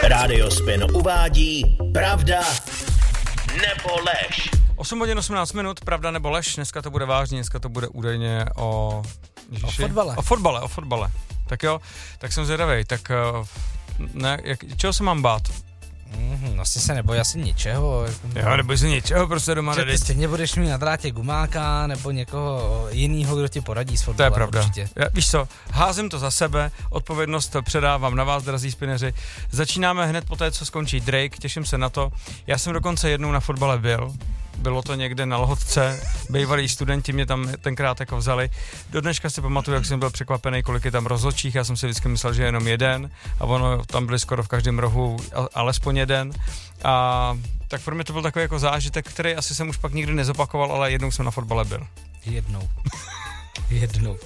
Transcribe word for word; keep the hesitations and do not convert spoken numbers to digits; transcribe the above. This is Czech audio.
Rádio Spin uvádí Pravda nebo lež. osm hodin osmnáct minut, pravda nebo lež, dneska to bude vážně, dneska to bude údajně o... Ježiši? O fotbale. O fotbale, o fotbale. Tak jo, tak jsem zvědavej, tak ne, jak, čeho se mám bát? Mm, asi se neboj asi ničeho. Jo, neboj se ničeho, prostě doma Že ty nedej. stejně budeš mít na drátě gumáka nebo někoho jinýho, kdo ti poradí s To fotbalem. je pravda. Určitě. Já, víš co, házím to za sebe, odpovědnost předávám na vás, drazí spineři. Začínáme hned po té, co skončí Drake, těším se na to. Já jsem dokonce jednou na fotbale byl. Bylo to někde na Lhotce, bývalí studenti mě tam tenkrát jako vzali. Do dneška si pamatuju, jak jsem byl překvapený, kolik je tam rozhodčích, já jsem si vždycky myslel, že je jenom jeden a ono tam byly skoro v každém rohu alespoň jeden. A tak pro mě to byl takový jako zážitek, který asi jsem už pak nikdy nezopakoval, ale jednou jsem na fotbale byl. Jednou. Jednou.